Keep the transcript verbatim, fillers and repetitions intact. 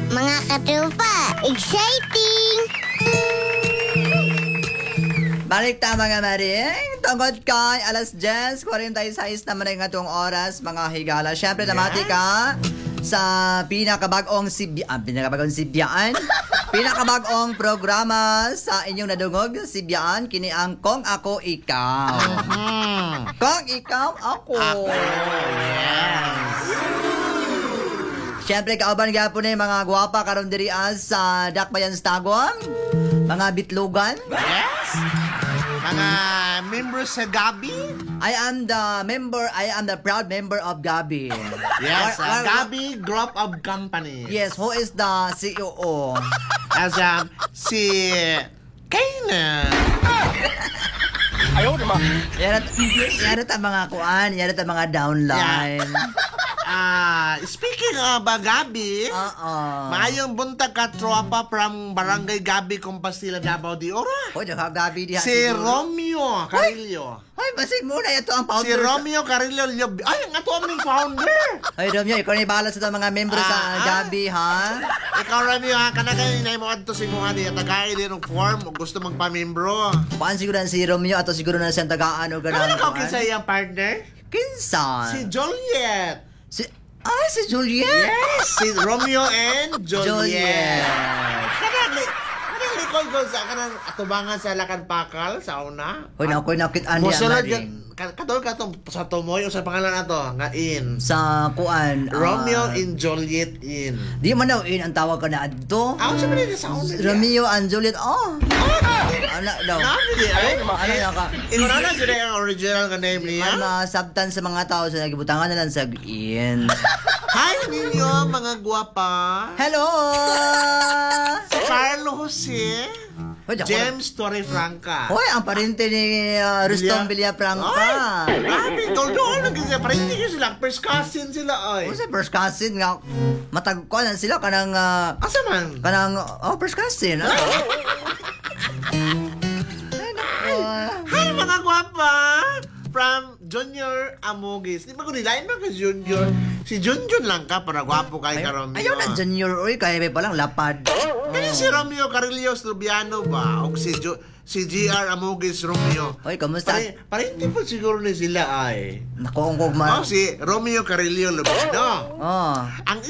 Mga katropa, exciting! Balik ta mga maring, tungkol kay alas diyes forty-six naman ang atong oras mga higala. Siyempre namati ka sa pinakabagong sibya, ah, pinakabagong sibyaan, pinakabagong programa sa inyong nadungog sibyaan, kini ang Kung Ako Ikaw. Kung Ikaw Ako. Siyempre kauban gyapon ni mga gwapa karon diri sa Dakbayan Stagwang, mga bitlugan. Yes! Mga members sa Gabi? I am the member, I am the proud member of Gabi. Yes, Wha- uh, wha- Gabi Group of Company. Yes, who is the C E O? As um, si Kaina. Yan at, yan at ang mga kuan, yan at ang mga downline. Ah, speaking of uh, Gabi, Oo. maayong buntag ka tropa from Barangay Gabi, Compostela, Davao de Ora. Hoy, naka Gabi diha. Si siguro. Romeo Carillo. Hoy, basig muna ito ang Si founder. Romeo Carillo. Liob- Ay, ang ato aming founder. Hoy, Romeo, ikaw na ibahala sa itong mga membro sa Ah, ah. Gabi, ha? Ikaw, Romeo, ha? Kanagay, inay mo adto si mga di. Tagay din ng form. O gusto magpamembro. Kuan siguro na si Romeo ato siguro na siyang tagaan o Ano ganang. na ka kinsa iyang partner? Kinsa? Si Juliet. Si, ay, si Juliet. Yes, si Romeo and Juliet. Juliet. Kanang li- kanang likod ko sa kanang atubangan sa Lakan Pakal sa una. Hoy, na ako'y nakitaan niya, Musulod Maring. yan. Katol ka to sa Tumoy o sa pangalan na to nga in. Sa kuan. ah, Romeo and Juliet in. Di man daw in ang tawag ka na adto. Ako sa manila sa una. Romeo and Juliet. Oh. Ano daw? Nakabili ay. Ano na ka? Ikaw na na dyan ang original nga name niya. Man masabtan sa mga tao sa nagibutangan na lang sa in. Hi ninyo mga guwapa. Hello! Si Carlo Jose. Hoy, ako- James Torre Franca. Hoy, ang parente ni uh, Rustom Villafranca. Ay, grabe. Tol-tol lang kasi. Parang hindi ko sila. First cousin sila ay. O sa first cousin nga, matagkuan sila kanang, uh, Asa man? kanang, oh, first cousin. Ah. Ay, naku. Hi mga guwapa. From Junior Amogis. Di ba ko nilain ba ka Junior? Si Junjun lang ka para gwapo kay Ay, Romeo. ayaw na junior, oy, kaya may palang lapad. Kaya si Romeo Carillo Strubiano ba? O si, jo, si G R Amogis Romeo. Oy, kamusta? Pare, parang hindi po siguro ni sila ay. Naku, ang kugma. O si Romeo Carillo Lubiano. Oh. Ang